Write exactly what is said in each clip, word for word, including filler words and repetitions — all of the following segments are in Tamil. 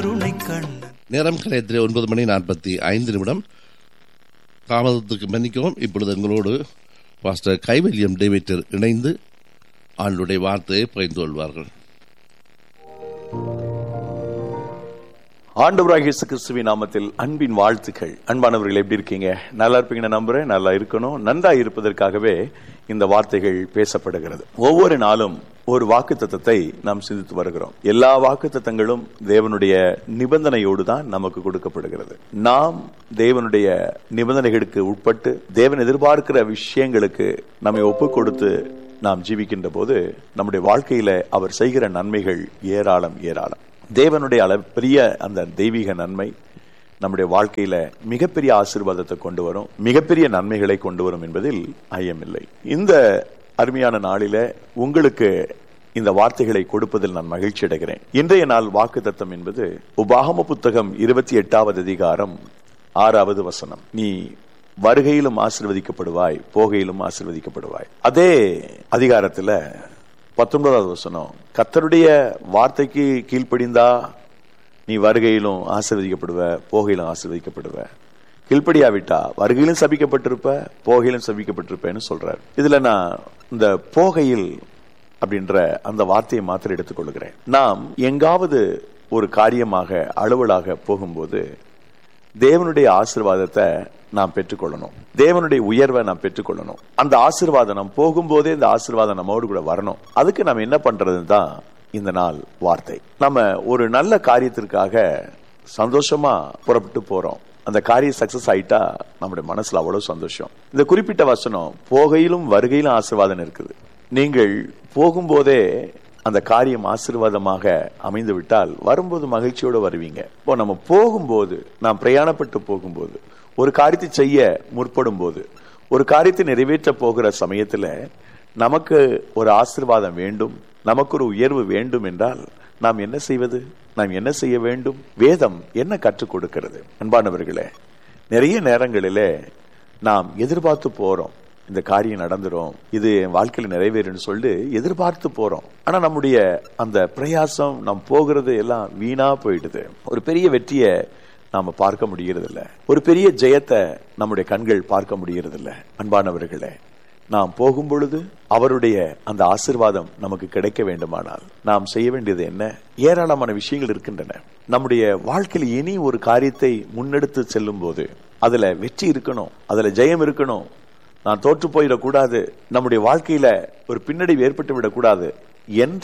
கருணை கண்ணன். நேரம் கலையத்திலே ஒன்பது மணி நாற்பத்தி ஐந்து நிமிடம். தாமதத்துக்கு மன்னிக்கவும். இப்பொழுது எங்களோடு பாஸ்டர் கைவல்யம் டேவிட்டர் இணைந்து ஆண்டுடைய வார்த்தையை பகிர்ந்து கொள்வார்கள். ஆண்டவராகிய இயேசு கிறிஸ்துவின் நாமத்தில் அன்பின் வாழ்த்துக்கள். அன்பானவர்கள், எப்படி இருக்கீங்க? நல்லா இருப்பீங்கன்னு நம்புறேன். நல்லா இருக்கணும். நன்றா இருப்பதற்காகவே இந்த வார்த்தைகள் பேசப்படுகிறது. ஒவ்வொரு நாளும் ஒரு வாக்குத்தத்தத்தை நாம் சிந்தித்து வருகிறோம். எல்லா வாக்குத்தத்தங்களும் தேவனுடைய நிபந்தனையோடு தான் நமக்கு கொடுக்கப்படுகிறது. நாம் தேவனுடைய நிபந்தனைகளுக்கு உட்பட்டு தேவன் எதிர்பார்க்கிற விஷயங்களுக்கு நம்மை ஒப்பு கொடுத்து நாம் ஜீவிக்கின்ற போது நம்முடைய வாழ்க்கையில அவர் செய்கிற நன்மைகள் ஏராளம் ஏராளம். தேவனுடைய அளவு பெரிய அந்த தெய்வீக நன்மை நம்முடைய வாழ்க்கையில மிகப்பெரிய ஆசீர்வாதத்தை கொண்டு வரும், மிகப்பெரிய நன்மைகளை கொண்டு வரும் என்பதில் ஐயமில்லை. இந்த அருமையான நாளில உங்களுக்கு இந்த வார்த்தைகளை கொடுப்பதில் நான் மகிழ்ச்சி அடைகிறேன். இன்றைய நாள் வாக்குத்தத்தம் என்பது உபாகம புத்தகம் இருபத்தி எட்டாவது அதிகாரம் ஆறாவது வசனம். நீ வருகையிலும் ஆசீர்வதிக்கப்படுவாய், போகையிலும் ஆசீர்வதிக்கப்படுவாய். அதே அதிகாரத்துல பத்தொன்பதாவது வசனம், கர்த்தருடைய வார்த்தைக்கு கீழ்ப்படிந்தா நீ வருகையிலும் ஆசீர்வதிக்கப்படுவ, போகையிலும் ஆசீர்வதிக்கப்படுவ. கீழ்ப்படியாவிட்டா வருகையிலும் சபிக்கப்பட்டிருப்ப, போகையிலும் சபிக்கப்பட்டிருப்பேன்னு சொல்றாரு. இதுல நான் இந்த போகையில் அப்படின்ற அந்த வார்த்தையை மாத்திரம் எடுத்துக்கொள்கிறேன். நாம் எங்காவது ஒரு காரியமாக அலுவலாக போகும்போது தேவனுடைய ஆசீர்வாதத்தை நாம் பெற்றுக்கொள்ளணும். தேவனுடைய உயர்வை நாம் பெற்றுக்கொள்ளணும். அந்த ஆசீர்வாதம் நாம் போகும்போதே இந்த ஆசீர்வாதம் நம்மோடு கூட வரணும். அதுக்கு நம்ம என்ன பண்றதுன்னு தான் இந்த நாள் வார்த்தை. நம்ம ஒரு நல்ல காரியத்திற்காக சந்தோஷமா புறப்பட்டு போறோம். அந்த காரியம் சக்சஸ் ஆயிட்டா நம்முடைய மனசுல அவ்வளவு சந்தோஷம். இந்த குறிப்பிட்ட வசனம் போகையிலும் வருகையிலும் ஆசீர்வாதம் இருக்குது. நீங்கள் போகும்போதே அந்த காரியம் ஆசீர்வாதமாக அமைந்து விட்டால் வரும்போது மகிழ்ச்சியோடு வருவீங்க. இப்போ நம்ம போகும்போது, நாம் பிரயாணப்பட்டு போகும்போது, ஒரு காரியத்தை செய்ய முற்படும் போது, ஒரு காரியத்தை நிறைவேற்ற போகிற சமயத்துல நமக்கு ஒரு ஆசீர்வாதம் வேண்டும், நமக்கு ஒரு உயர்வு வேண்டும் என்றால் நாம் என்ன செய்வது? நாம் என்ன செய்ய வேண்டும்? வேதம் என்ன கற்றுக் கொடுக்கிறது? அன்பானவர்களே, நிறைய நேரங்களிலே நாம் எதிர்பார்த்து போறோம், இந்த காரியம் நடந்துரும், இது என் வாழ்க்கையில நிறைவேறுன்னு சொல்லி எதிர்பார்த்து போறோம். ஆனா நம்முடைய அந்த பிரயாசம், நாம் போகிறது எல்லாம் வீணா போயிடுது. ஒரு பெரிய வெற்றியை நாம பார்க்க முடிகிறது இல்ல, ஒரு பெரிய ஜெயத்தை நம்முடைய கண்கள் பார்க்க முடிகிறது இல்ல. அன்பானவர்களே, நாம் போகும் பொழுது அவருடைய அந்த ஆசீர்வாதம் நமக்கு கிடைக்க வேண்டுமானால் நாம் செய்ய வேண்டியது என்ன? ஏராளமான விஷயங்கள் இருக்கின்றன. நம்முடைய வாழ்க்கையில் இனி ஒரு காரியத்தை முன்னெடுத்து செல்லும் போது அதுல வெற்றி இருக்கணும், அதுல ஜெயம் இருக்கணும். நான் தோற்று போயிடக்கூடாது, நம்முடைய வாழ்க்கையில ஒரு பின்னடைவு ஏற்பட்டு விடக்கூடாது என்ற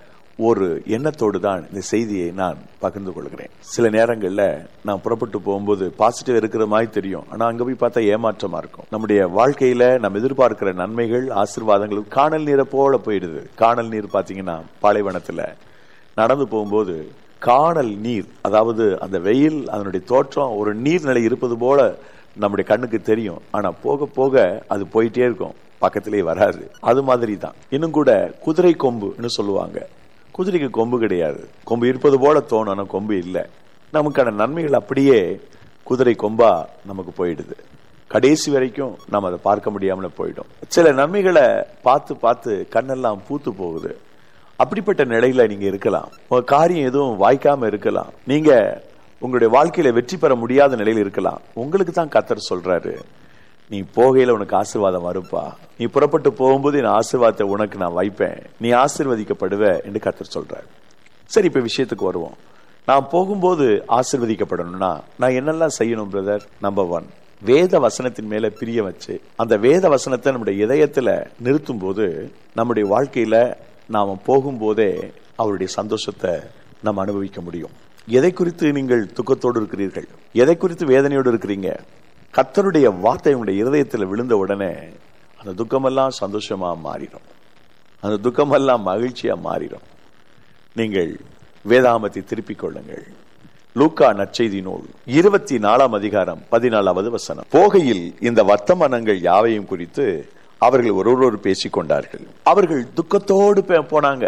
ஒரு எண்ணத்தோடு தான் இந்த செய்தியை நான் பகிர்ந்து கொள்கிறேன். சில நேரங்கள்ல நான் புறப்பட்டு போகும்போது பாசிட்டிவ் இருக்கிற மாதிரி தெரியும், ஆனா அங்க போய் பார்த்தா ஏமாற்றமா இருக்கும். நம்முடைய வாழ்க்கையில நம்ம எதிர்பார்க்கிற நன்மைகள், ஆசீர்வாதங்கள் காணல் நீரை போல போயிடுது. காணல் நீர் பாத்தீங்கன்னா பாலைவனத்துல நடந்து போகும்போது காணல் நீர், அதாவது அந்த வெயில், அதனுடைய தோற்றம் ஒரு நீர்நிலை இருப்பது போல நம்முடைய கண்ணுக்கு தெரியும். ஆனா போக போக அது போயிட்டே இருக்கும், பக்கத்திலே வராது. அது மாதிரி தான் இன்னும் கூட குதிரை கொம்புன்னு சொல்லுவாங்க. குதிரைக்கு கொம்பு கிடையாது, கொம்பு இருப்பது போல தோணும், ஆனா கொம்பு இல்லை. நமக்கான நன்மைகள் அப்படியே குதிரை கொம்பா நமக்கு போயிடுது. கடைசி வரைக்கும் நம்ம அதை பார்க்க முடியாமல போயிடும். சில நன்மைகளை பார்த்து பார்த்து கண்ணெல்லாம் பூத்து போகுது. அப்படிப்பட்ட நிலையில நீங்க இருக்கலாம். உங்க காரியம் எதுவும் வாய்க்காம இருக்கலாம். நீங்க உங்களுடைய வாழ்க்கையில வெற்றி பெற முடியாத நிலையில் இருக்கலாம். உங்களுக்கு தான் கர்த்தர் சொல்றாரு, நீ போகையில உனக்கு ஆசீர்வாதம் வருப்பா, நீ புறப்பட்டு போகும்போது என் ஆசீர்வாதத்தை உனக்கு நான் வைப்பேன், நீ ஆசீர்வதிக்கப்படுவ என்று கர்த்தர் சொல்றாரு. சரி, இப்ப விஷயத்துக்கு வருவோம். நான் போகும்போது ஆசீர்வதிக்கப்படணும்னா நான் என்னெல்லாம் செய்யணும் பிரதர்? நம்பர் ஒன், வேத வசனத்தின் மேல பிரிய வச்சு அந்த வேத வசனத்தை நம்முடைய இதயத்துல நிறுத்தும் போது நம்முடைய வாழ்க்கையில நாம போகும்போதே அவருடைய சந்தோஷத்தை நாம் அனுபவிக்க முடியும். எதை குறித்து நீங்கள் துக்கத்தோடு இருக்கிறீர்கள்? எதை குறித்து வேதனையோடு இருக்கிறீங்க? கர்த்தருடைய வார்த்தை உங்களுடைய இருதயத்தில் விழுந்த உடனே அந்த துக்கமெல்லாம் சந்தோஷமா மாறிடும், அந்த துக்கமெல்லாம் மகிழ்ச்சியா மாறிடும். நீங்கள் வேதாகமத்தை திருப்பிக் கொள்ளுங்கள். லூக்கா நற்செய்தி நூல் இருபத்தி நாலாம் அதிகாரம் பதினாலாவது வசனம். போகையில் இந்த வர்த்தமானங்கள் யாவையும் குறித்து அவர்கள் ஒருவரோடு பேசிக் கொண்டார்கள். அவர்கள் துக்கத்தோடு போனாங்க.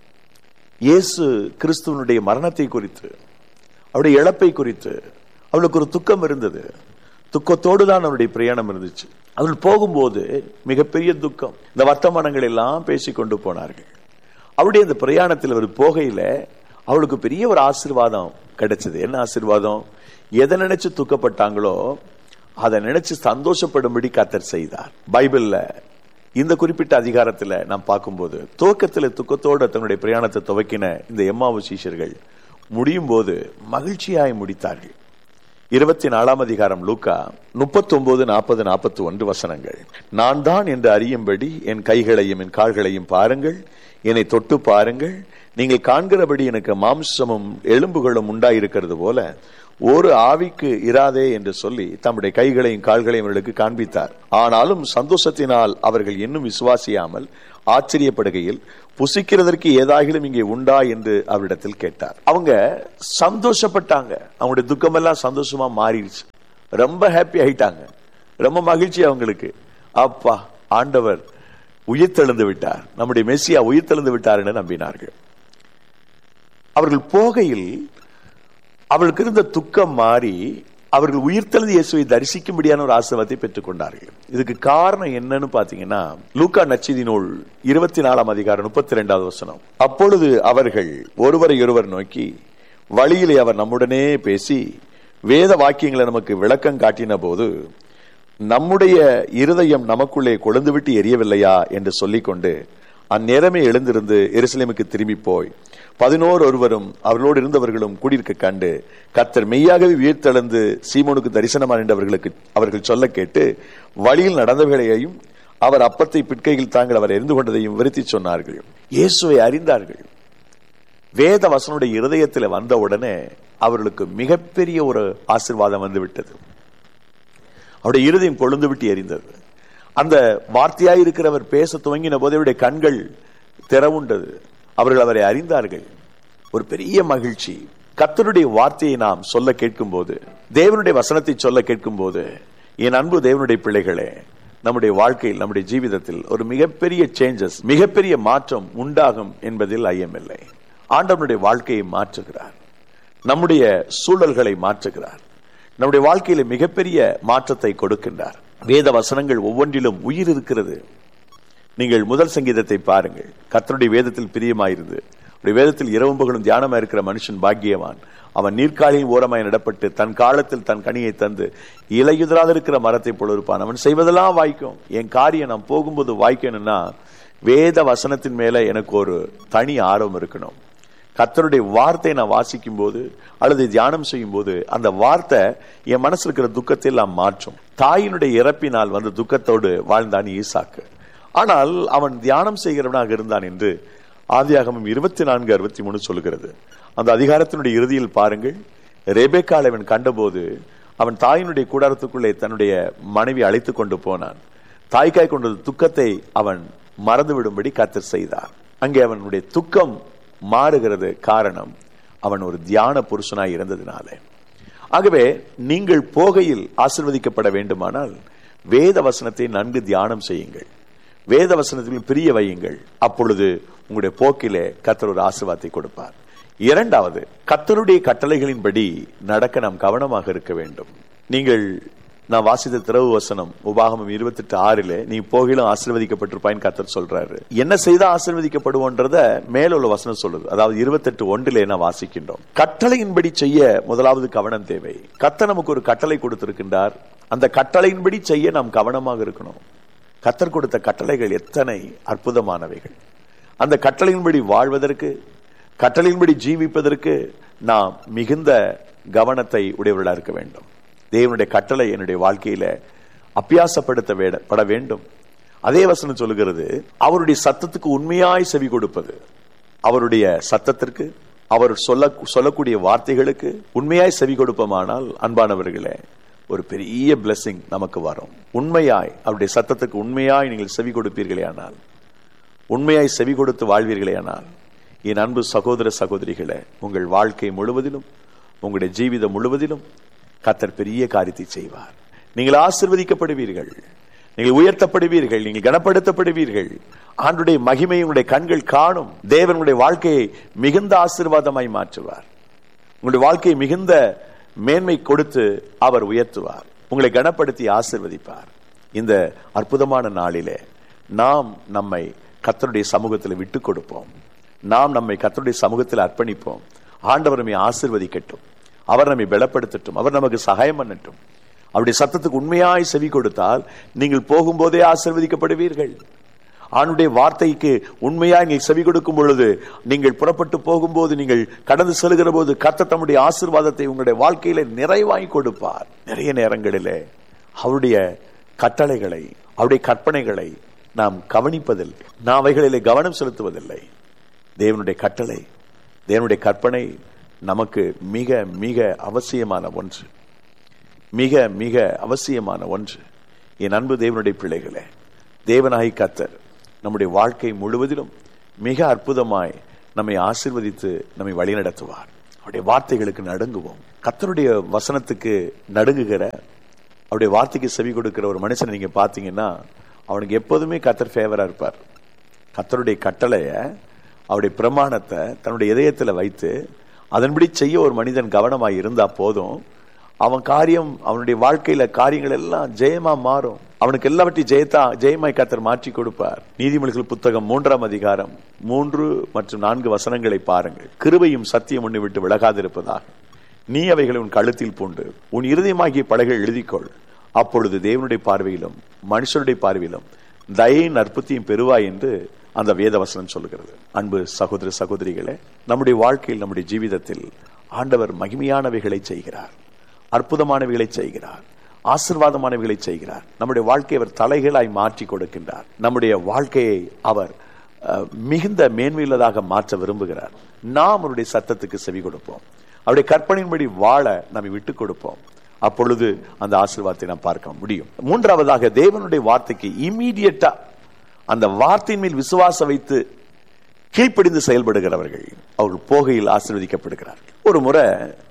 இயேசு கிறிஸ்துவனுடைய மரணத்தை குறித்து, அவருடைய இழப்பை குறித்து அவளுக்கு ஒரு துக்கம் இருந்தது. துக்கத்தோடு தான் அவருடைய பிரயாணம் இருந்துச்சு. அவர்கள் போகும்போது மிகப்பெரிய துக்கம். இந்த வர்த்தமானங்கள் எல்லாம் பேசிக் கொண்டு போனார்கள். அவருடைய இந்த பிரயாணத்தில் அவர் போகையில அவளுக்கு பெரிய ஒரு ஆசீர்வாதம் கிடைச்சது. என்ன ஆசீர்வாதம்? எதை நினைச்சு துக்கப்பட்டாங்களோ அதை நினைச்சு சந்தோஷப்படும்படி கர்த்தர் செய்தார். பைபிள்ல இந்த குறிப்பிட்ட அதிகாரத்துல நாம் பார்க்கும்போது, துவக்கத்தில் துக்கத்தோடு தன்னுடைய பிரயாணத்தை துவக்கின இந்த எம்மாவு சீஷர்கள் முடியும் போது மகிழ்ச்சியாய் முடித்தார்கள். இருபத்தி நாலாம் அதிகாரம் லூக்கா முப்பத்தி ஒன்பது நாற்பது நாற்பத்தி ஒன்று வசனங்கள். நான் தான் என்று அறியும்படி என் கைகளையும் என் கால்களையும் பாருங்கள், என்னை தொட்டு பாருங்கள், நீங்கள் காண்கிறபடி எனக்கு மாம்சமும் எலும்புகளும் உண்டாயிருக்கிறது போல ஒரு ஆவிக்கு இராதே என்று சொல்லி தம்முடைய கைகளையும் கால்களையும் அவர்களுக்கு காண்பித்தார். ஆனாலும் சந்தோஷத்தினால் அவர்கள் இன்னும் விசுவாசியாமல் ஆச்சரியப்படுகையில், புசிக்கிறதற்கு ஏதாகிலும் இங்கே உண்டா என்று அவரிடத்தில் கேட்டார். அவங்க சந்தோஷப்பட்டாங்க. அவங்களுடைய துக்கமெல்லாம் சந்தோஷமா மாறிடுச்சு. ரொம்ப ஹாப்பி ஆயிட்டாங்க. ரொம்ப மகிழ்ச்சி அவங்களுக்கு. அப்பா, ஆண்டவர் உயிர்த்தெழுந்து விட்டார், நம்முடைய மெசியா உயிர்த்தெழுந்து விட்டார் என்று நம்பினார்கள். அவர்கள் போகையில் அவர்களுக்கு இருந்த துக்கம் மாறி அவர்கள் உயிர்த்தெழுந்த இயேசுவை தரிசிக்கும்படியான ஒரு ஆசீர்வாதத்தை பெற்றுக் கொண்டார்கள். இதுக்கு காரணம் என்னன்னு பாத்தீங்கன்னா, லூக்கா நற்செய்தி நூல் இருபத்தி நாலாம் அதிகாரம் முப்பத்தி இரண்டாவது வசனம். அப்பொழுது அவர்கள் ஒருவரை ஒருவர் நோக்கி, வழியிலே அவர் நம்முடனே பேசி வேத வாக்கியங்களை நமக்கு விளக்கம் காட்டின போது நம்முடைய இருதயம் நமக்குள்ளே கொழுந்துவிட்டு எரியவில்லையா என்று சொல்லிக்கொண்டு அந்நேரமே எழுந்திருந்து எருசலேமுக்கு திரும்பி போய் பதினோரு ஒருவரும் அவர்களோடு இருந்தவர்களும் கூடியிருக்க கண்டு கர்த்தர் மெய்யாகவே உயிர்த்தெழுந்து சீமோனுக்கு தரிசனமான என்றவர்களுக்கு அவர்கள் சொல்ல கேட்டு வழியில் நடந்தவர்களையும் அவர் அப்பத்தை பிட்கையில் தாங்கள் அவர் எரிந்து கொண்டதையும் விவரித்து சொன்னார்கள். இயேசுவை அறிந்தார்கள். வேத வசனுடைய இருதயத்தில் வந்த உடனே அவர்களுக்கு மிகப்பெரிய ஒரு ஆசீர்வாதம் வந்து விட்டது. அவருடைய இருதயம் கொழுந்து விட்டு எரிந்தது. அந்த வார்த்தையாய் இருக்கிறவர் பேச துவங்கின போது அவருடைய கண்கள் திறவுண்டது. அவர்கள் அவரை அறிந்தார்கள். ஒரு பெரிய மகிழ்ச்சி. கர்த்தருடைய வார்த்தையை நாம் சொல்ல கேட்கும் போது, தேவனுடைய வசனத்தை சொல்ல கேட்கும் போது, என் அன்பு தேவனுடைய பிள்ளைகளே, நம்முடைய வாழ்க்கையில் நம்முடைய ஜீவிதத்தில் ஒரு மிகப்பெரிய சேஞ்சஸ், மிகப்பெரிய மாற்றம் உண்டாகும் என்பதில் ஐயமில்லை. ஆண்டவனுடைய வாழ்க்கையை மாற்றுகிறார், நம்முடைய சூழல்களை மாற்றுகிறார், நம்முடைய வாழ்க்கையில மிகப்பெரிய மாற்றத்தை கொடுக்கின்றார். வேத வசனங்கள் ஒவ்வொன்றிலும் உயிர் இருக்கிறது. நீங்கள் முதல் சங்கீதத்தை பாருங்கள். கர்த்தருடைய வேதத்தில் பிரியமாயிருந்து வேதத்தில் இரவும் பகலும் தியானமா இருக்கிற மனுஷன் பாக்கியவான். அவன் நீர்க்காலில் ஓரமாய் நடப்பட்டு தன் காலத்தில் தன் கனியை தந்து இலையுதிராத இருக்கிற மரத்தை போல இருப்பான். அவன் செய்வதெல்லாம் வாய்க்கும். என் காரியம் நான் போகும்போது வாய்க்கணும்னா வேத வசனத்தின் மேல எனக்கு ஒரு தனி ஆர்வம் இருக்கணும். கர்த்தருடைய வார்த்தை நான் வாசிக்கும் போது அல்லது தியானம் செய்யும் போது அந்த வார்த்தை என் மனசுல இருக்கிற துக்கத்தை எல்லாம் மாற்றும். தாயினுடைய இறப்பினால் வந்து துக்கத்தோடு வாழ்ந்தான் ஈசாக்கு. ஆனால் அவன் தியானம் செய்கிறவனாக இருந்தான் என்று ஆதியாகமம் இருபத்தி நான்கு அறுபத்தி மூணு சொல்லுகிறது. அந்த அதிகாரத்தினுடைய இறுதியில் பாருங்கள், ரெபெக்காளை அவன் கண்டபோது அவன் தாயினுடைய கூடாரத்துக்குள்ளே தன்னுடைய மனைவி அழைத்து கொண்டு போனான். தாய்க்காய் கொண்ட துக்கத்தை அவன் மறந்து விடும்படி கர்த்தர் செய்தார். அங்கே அவனுடைய துக்கம் மாறுகிறது. காரணம், அவன் ஒரு தியான புருஷனாய் இருந்ததினாலே. ஆகவே நீங்கள் போகையில் ஆசீர்வதிக்கப்பட வேண்டுமானால் வேத வசனத்தை நன்கு தியானம் செய்யுங்கள், வேத வசனத்தில் பிரிய வையுங்கள். அப்பொழுது உங்களுடைய போக்கிலே கர்த்தர் ஒரு ஆசீர்வாதத்தை கொடுப்பார். இரண்டாவது, கர்த்தருடைய கட்டளைகளின்படி நடக்க நாம் கவனமாக இருக்க வேண்டும். நீங்கள் நான் வாசித்த திறவு வசனம் உபாகமம் இருபத்தி எட்டு ஆறிலே நீ போகிலும் ஆசீர்வதிக்கப்பட்டிருப்பாயின் கர்த்தர் சொல்றாரு. என்ன செய்தா ஆசீர்வதிக்கப்படுவோன்றத மேலுள்ள வசனம் சொல்லுது. அதாவது இருபத்தி எட்டு ஒன்றிலே நான் வாசிக்கின்றோம். கட்டளையின்படி செய்ய முதலாவது கவனம் தேவை. கர்த்தர் நமக்கு ஒரு கட்டளை கொடுத்திருக்கின்றார். அந்த கட்டளையின்படி செய்ய நாம் கவனமாக இருக்கணும். கர்த்தர் கொடுத்த கட்டளைகள் எத்தனை அற்புதமானவைகள். அந்த கட்டளையின்படி வாழ்வதற்கு, கட்டளையின்படி ஜீவிப்பதற்கு நாம் மிகுந்த கவனத்தை உடையவர்களாக இருக்க வேண்டும். தேவனுடைய கட்டளை என்னுடைய வாழ்க்கையில அபியாசப்படுத்தப்பட வேண்டும். அதே வசனம் சொல்லுகிறது, அவருடைய சத்தத்துக்கு உண்மையாய் செவி கொடுப்பது. அவருடைய சத்தத்திற்கு, அவர் சொல்ல சொல்லக்கூடிய வார்த்தைகளுக்கு உண்மையாய் செவி கொடுப்போமானால் அன்பானவர்களே, ஒரு பெரிய பிளெஸிங் நமக்கு வரும். உண்மையாய் அவருடைய சத்தத்துக்கு உண்மையாய் நீங்கள் செவி கொடுப்பீர்களே ஆனால், உண்மையாய் செவி கொடுத்து வாழ்வீர்களே ஆனால், என் அன்பு சகோதர சகோதரிகளே, உங்கள் வாழ்க்கை முழுவதிலும், உங்களுடைய ஜீவிதம் முழுவதிலும் கர்த்தர் பெரிய காரியத்தை செய்வார். நீங்கள் ஆசீர்வதிக்கப்படுவீர்கள், நீங்கள் உயர்த்தப்படுவீர்கள், நீங்கள் கனப்படுத்தப்படுவீர்கள். ஆண்டுடைய மகிமை உங்களுடைய கண்கள் காணும். தேவனுடைய வாழ்க்கையை மிகுந்த ஆசீர்வாதமாய் மாற்றுவார். உங்களுடைய வாழ்க்கையை மிகுந்த மேன்மை கொடுத்து அவர் உயர்த்துவார். உங்களை கனப்படுத்தி ஆசீர்வதிப்பார். இந்த அற்புதமான நாளிலே நாம் நம்மை கர்த்தருடைய சமூகத்தில் விட்டு கொடுப்போம். நாம் நம்மை கர்த்தருடைய சமூகத்தில் அர்ப்பணிப்போம். ஆண்டவர் நம்மை ஆசீர்வதிக்கட்டும், அவர் நம்மை பலப்படுத்தட்டும், அவர் நமக்கு சகாயம் பண்ணட்டும். அவருடைய சத்தத்துக்கு உண்மையாய் செவி கொடுத்தால் நீங்கள் போகும்போதே ஆசீர்வதிக்கப்படுவீர்கள். ஆண்டுடைய வார்த்தைக்கு உண்மையா நீங்கள் செவி கொடுக்கும் பொழுது, நீங்கள் புறப்பட்டு போகும்போது, நீங்கள் கடந்து செல்கிற போது கர்த்தர் தம்முடைய ஆசீர்வாதத்தை உங்களுடைய வாழ்க்கையில நிறைவாய் கொடுப்பார். நிறைய நேரங்களிலே அவருடைய கட்டளைகளை, அவருடைய கற்பனைகளை நாம் கவனிப்பதில்லை, நாம் அவைகளிலே கவனம் செலுத்துவதில்லை. தேவனுடைய கட்டளை, தேவனுடைய கற்பனை நமக்கு மிக மிக அவசியமான ஒன்று, மிக மிக அவசியமான ஒன்று. என் அன்பு தேவனுடைய பிள்ளைகளே, தேவனாய் கர்த்தர் நம்முடைய வாழ்க்கை முழுவதிலும் மிக அற்புதமாய் நம்மை ஆசீர்வதித்து நம்மை வழிநடத்துவார். அவருடைய வார்த்தைகளுக்கு நடுங்குவோம். கர்த்தருடைய வசனத்துக்கு நடுங்குகிற, அவருடைய வார்த்தைக்கு செவி கொடுக்கிற ஒரு மனுஷனை நீங்க பாத்தீங்கன்னா அவனுக்கு எப்போதுமே கர்த்தர் ஃபேவரா இருப்பார். கர்த்தருடைய கட்டளைய, அவருடைய பிரமாணத்தை தன்னுடைய இதயத்துல வைத்து அதன்படி செய்ய ஒரு மனிதன் கவனமாய் இருந்தா போதும், அவன் காரியம், அவனுடைய வாழ்க்கையில காரியங்கள் எல்லாம் ஜெயமா மாறும். அவனுக்கு எல்லாவற்றையும் ஜெயத்தா ஜெயமாய் கர்த்தர் மாற்றி கொடுப்பார். நீதிமொழிகள் புத்தகம் மூன்றாம் அதிகாரம் மூன்று மற்றும் நான்கு வசனங்களை பாருங்கள். கிருபையும் சத்தியம் உன்னை விட்டு விலகாதிருப்பதாக நீ அவைகளை உன் கழுத்தில் பூண்டு உன் இருதயமாகிய பலகைகள் எழுதிக்கொள். அப்பொழுது தேவனுடைய பார்வையிலும் மனுஷனுடைய பார்வையிலும் தயையின் அற்புத்தியும் பெறுவாய் என்று அந்த வேத வசனம் சொல்லுகிறது. அன்பு சகோதர சகோதரிகளே, நம்முடைய வாழ்க்கையில், நம்முடைய ஜீவிதத்தில் ஆண்டவர் மகிமையானவைகளை செய்கிறார், அற்புதமானவைகளை செய்கிறார், ஆசீர்வாதமானவைகளை செய்கிறார். நம்முடைய வாழ்க்கையை அவர் தலைகளாய் மாற்றி கொடுக்கின்றார். நம்முடைய வாழ்க்கையை அவர் மிகுந்த மேன்மையுள்ளதாக மாற்ற விரும்புகிறார். நாம் அவருடைய சத்தத்துக்கு செவி கொடுப்போம், அவருடைய கற்பனையின்படி வாழ நம்மை விட்டுக் கொடுப்போம். அப்பொழுது அந்த ஆசீர்வாதத்தை நாம் பார்க்க முடியும். மூன்றாவதாக, தேவனுடைய வார்த்தைக்கு இம்மீடியட்டா அந்த வார்த்தையின் மேல் விசுவாசம் வைத்து கீழ்ப்படிந்து செயல்படுகிறவர்கள் அவர்கள் போகையில் ஆசீர்வதிக்கப்படுகிறார்கள். ஒரு முறை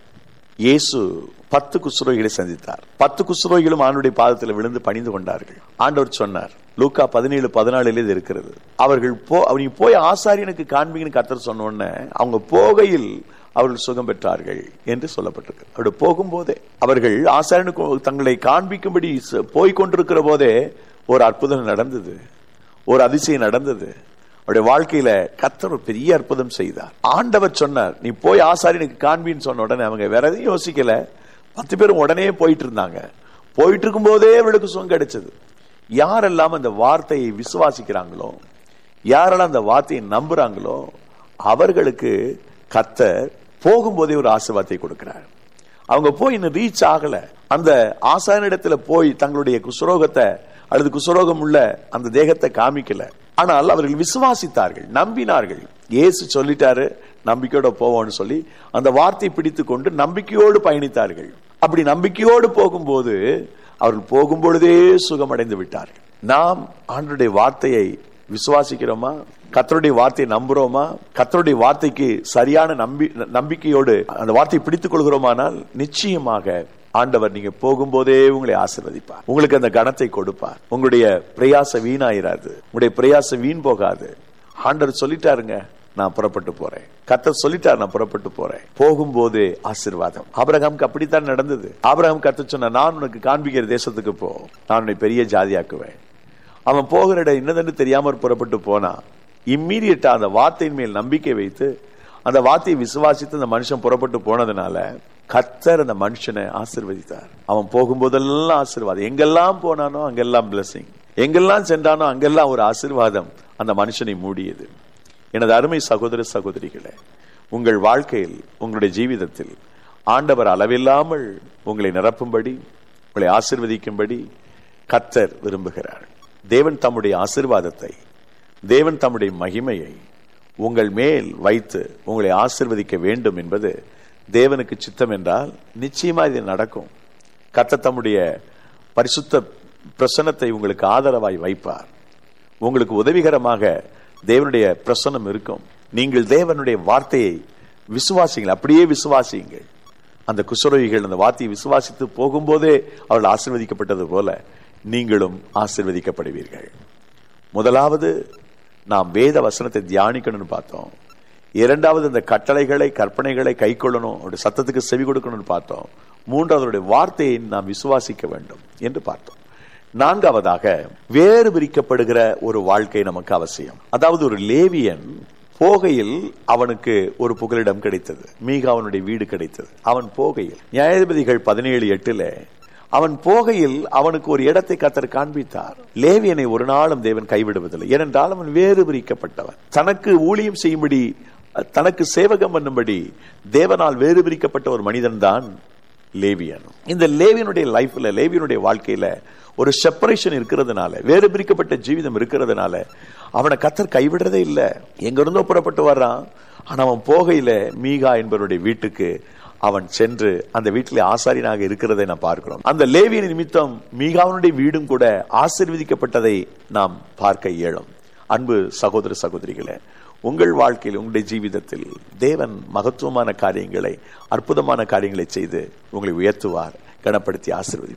இயேசு பத்து குஷ்ரோகிகளை சந்தித்தார். பத்து குஷ்ரோகிகளும் ஆண்டவருடைய பாதத்தில் விழுந்து பணிந்து கொண்டார்கள். ஆண்டவர் சொன்னார், லூக்கா பதினேழு பதினாலுல இது இருக்கிறது, அவர்கள் போ அவங்க போய் ஆசாரியனுக்கு காண்பீங்கன்னு கர்த்தர் சொன்ன உடனே அவங்க போகையில் அவர்கள் சுகம் பெற்றார்கள் என்று சொல்லப்பட்டிருக்கு. அப்படி போகும்போதே அவர்கள் ஆசாரியனுக்கு தங்களை காண்பிக்கும்படி போய் கொண்டிருக்கிற போதே ஒரு அற்புதம் நடந்தது, ஒரு அதிசயம் நடந்தது. அவருடைய வாழ்க்கையில கர்த்தர் ஒரு பெரிய அற்புதம் செய்தார். ஆண்டவர் சொன்னார், நீ போய் ஆசாரியனுக்கு காண்பின்னு சொன்ன உடனே அவங்க வேற எதையும் யோசிக்கல, பத்து பேரும் உடனே போயிட்டு இருந்தாங்க. போயிட்டு இருக்கும் போதே அவளுக்கு சுகம் கிடைச்சது. யாரெல்லாம் அந்த வார்த்தையை விசுவாசிக்கிறாங்களோ, யாரெல்லாம் அந்த வார்த்தையை நம்புறாங்களோ அவர்களுக்கு கர்த்தர் போகும்போதே ஒரு ஆசீர்வாதத்தை கொடுக்கிறார். அவங்க போய் இன்னும் ரீச் ஆகல, அந்த ஆசாரியனிடத்துல போய் தங்களுடைய குஷ்ரோகத்தை அல்லது குஷ்ரோகம் உள்ள அந்த தேகத்தை காமிக்கல. ஆனால் அவர்கள் விசுவாசித்தார்கள், நம்பினார்கள். இயேசு சொல்லிட்டாரு, நம்பிக்கையோட போவோம்னு சொல்லி அந்த வார்த்தையை பிடித்து கொண்டு நம்பிக்கையோடு பயணித்தார்கள். அப்படி நம்பிக்கையோடு போகும்போது அவர்கள் போகும்பொழுதே சுகமடைந்து விட்டார்கள். நாம் ஆண்டவருடைய வார்த்தையை விசுவாசிக்கிறோமா? கர்த்தருடைய வார்த்தையை நம்புறோமா? கர்த்தருடைய வார்த்தைக்கு சரியான நம்பி நம்பிக்கையோடு அந்த வார்த்தையை பிடித்துக் கொள்கிறோமானால் நிச்சயமாக ஆண்டவர் நீங்க போகும்போதே உங்களை ஆசீர்வதிப்பார், உங்களுக்கு அந்த கனத்தை கொடுப்பார். உங்களுடைய பிரயாச வீணாயிராது, உங்களுடைய பிரயாச வீண் போகாது. ஆண்டவர் சொல்லிட்டாருங்க, நான் புறப்பட்டு போறேன். கர்த்தர் சொல்லிட்டார், நான் புறப்பட்டு போறேன். போகும்போதே ஆசீர்வாதம். ஆபிரகாமுக்கு அப்படித்தான் நடந்தது. ஆபிரகாம் கர்த்தர் சொன்ன, நான் உனக்கு காண்பிக்கிற தேசத்துக்கு போ, நான் உன்னை பெரிய ஜாதியாக்குவேன். அவன் போகிற இடம் என்னதென்று தெரியாம புறப்பட்டு போனா, இம்மீடியட்டா அந்த வார்த்தையின் மேல் நம்பிக்கை வைத்து அந்த வார்த்தையை விசுவாசித்து அந்த மனுஷன் புறப்பட்டு போனதுனால கர்த்தர் அந்த மனுஷனை ஆசீர்வதித்தார். அவன் போகும்போதெல்லாம் ஆசீர்வாதம், எங்கெல்லாம் போனானோ அங்கெல்லாம் பிளஸிங், எங்கெல்லாம் சென்றானோ அங்கெல்லாம் ஒரு ஆசீர்வாதம் அந்த மனுஷனை மூடியது. எனது அருமை சகோதர சகோதரிகளே, உங்கள் வாழ்க்கையில், உங்களுடைய ஜீவிதத்தில் ஆண்டவர் அளவில்லாமல் உங்களை நிரப்பும்படி, உங்களை ஆசீர்வதிக்கும்படி கர்த்தர் விரும்புகிறார். தேவன் தம்முடைய ஆசீர்வாதத்தை, தேவன் தம்முடைய மகிமையை உங்கள் மேல் வைத்து உங்களை ஆசீர்வதிக்க வேண்டும் என்பது தேவனுக்கு சித்தம் என்றால் நிச்சயமா இது நடக்கும். கர்த்தர் தம்முடைய பரிசுத்த பிரசன்னத்தை உங்களுக்கு ஆதரவாய் வைப்பார். உங்களுக்கு உதவிகரமாக தேவனுடைய பிரசன்னம் இருக்கும். நீங்கள் தேவனுடைய வார்த்தையை விசுவாசிங்கள், அப்படியே விசுவாசியுங்கள். அந்த குஷ்ரோகிகள் அந்த வார்த்தையை விசுவாசித்து போகும்போதே அவர்கள் ஆசீர்வதிக்கப்பட்டது போல நீங்களும் ஆசீர்வதிக்கப்படுவீர்கள். முதலாவது நாம் வேத வசனத்தை தியானிக்கணும்னு பார்த்தோம். இரண்டாவது இந்த கட்டளைகளை, கற்பனைகளை கை கொள்ளணும், அவருடைய சத்தத்துக்கு செவி கொடுக்கணும்னு பார்த்தோம். மூன்றாவது வார்த்தையை நாம் விசுவாசிக்க வேண்டும் என்று பார்த்தோம். நான்காவதாக வேறு பிரிக்கப்படுகிற ஒரு வாழ்க்கை நமக்கு அவசியம். அதாவது ஒரு லேவியன் போகையில் அவனுக்கு ஒரு புகலிடம் கிடைத்தது, மீகாவனுடைய வீடு கிடைத்தது. அவன் போகையில், நியாயாதிபதிகள் பதினேழு எட்டுல அவன் போகையில் அவனுக்கு ஒரு இடத்தை கர்த்தர் காண்பித்தார். லேவியனை ஒரு நாளும் தேவன் கைவிடுவதில்லை. ஏனென்றால் அவன் வேறு பிரிக்கப்பட்டவன். தனக்கு ஊழியம் செய்யும்படி, தனக்கு சேவகம் பண்ணும்படி தேவனால் வேறு பிரிக்கப்பட்ட ஒரு மனிதன் தான் லேவியன். இந்த லேவியனுடைய லைஃப்ல, லேவியனுடைய வாழ்க்கையில ஒரு செப்பரேஷன் இருக்கிறதுனால, வேறு பிரிக்கப்பட்ட ஜீவிதம் இருக்கிறதுனால அவனை கர்த்தர் கைவிடுறதே இல்லை. எங்க இருந்தோ புறப்பட்டு வர்றான். ஆனா அவன் போகையில மீகா என்பவருடைய வீட்டுக்கு அவன் சென்று அந்த வீட்டிலே ஆசாரியனாக இருக்கிறதை நாம் பார்க்கிறோம். அந்த லேவியின் நிமித்தம் மீகாவனுடைய வீடும் கூட ஆசீர்வதிக்கப்பட்டதை நாம் பார்க்க இயலும். அன்பு சகோதர சகோதரிகளே, உங்கள் வாழ்க்கையில், உங்களுடைய ஜீவிதத்தில் தேவன் மகத்துவமான காரியங்களை, அற்புதமான காரியங்களை செய்து உங்களை உயர்த்துவார், கனப்படுத்தி ஆசீர்வதிப்பார்.